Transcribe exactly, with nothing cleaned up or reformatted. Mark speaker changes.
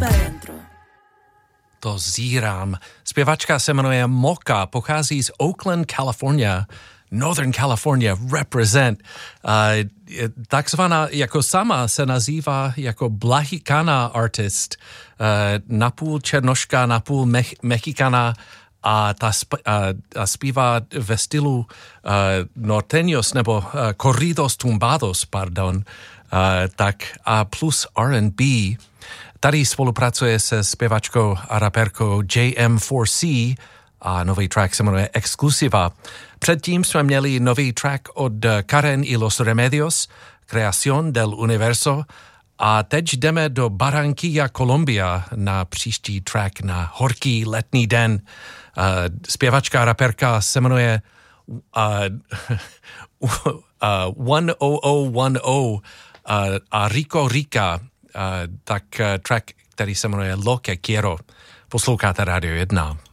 Speaker 1: Superentro.
Speaker 2: To zírám. Zpěvačka se jmenuje Moka, pochází z Oakland, California. Northern California, represent. Uh, takzvaná, jako sama se nazývá jako blahikana artist. Uh, napůl černoška, napůl mech, mexikana a ta sp, uh, a zpívá ve stylu uh, norteños nebo uh, corridos tumbados, pardon. Uh, tak a plus R and B. Tady spolupracuje se zpěvačkou a raperkou J M four C a nový track se jmenuje Exclusiva. Předtím jsme měli nový track od Karen y los Remedios, Creación del Universo, a teď jdeme do Barranquilla, Colombia na příští track na horký letní den. Uh, zpěvačka a raperka se jmenuje uh, uh, one oh oh one oh uh, a Rico Rica, uh, tak uh, track, který se jmenuje Lo que quiero. Posloucháte Radio jedna.